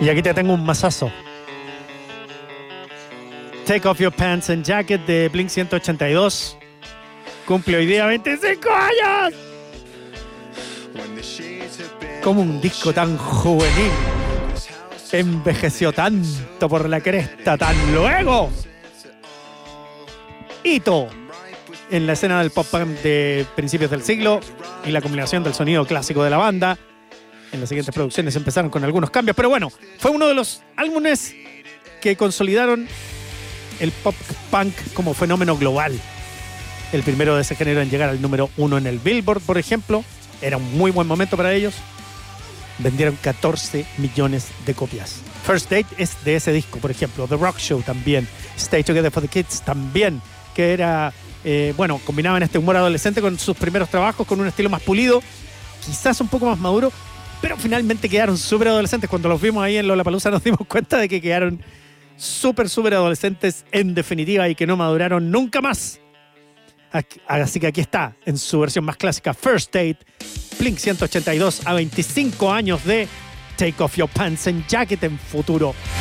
Y aquí te tengo un mazazo. Take Off Your Pants and Jacket de Blink 182. Cumple hoy día 25 años. Como un disco tan juvenil envejeció tanto por la cresta tan luego. Hito en la escena del pop punk de principios del siglo y la combinación del sonido clásico de la banda. En las siguientes producciones empezaron con algunos cambios, pero bueno, fue uno de los álbumes que consolidaron el pop punk como fenómeno global. El primero de ese género en llegar al número 1 en el Billboard, por ejemplo. Era un muy buen momento para ellos. Vendieron 14 millones de copias. First Date es de ese disco, por ejemplo. The Rock Show también. Stay Together for the Kids también, que era, combinaban este humor adolescente con sus primeros trabajos, con un estilo más pulido, quizás un poco más maduro, pero finalmente quedaron súper adolescentes. Cuando los vimos ahí en Lollapalooza nos dimos cuenta de que quedaron súper adolescentes en definitiva y que no maduraron nunca más. Así que aquí está, en su versión más clásica, First Date, Blink 182 a 25 años de Take Off Your Pants and Jacket en futuro.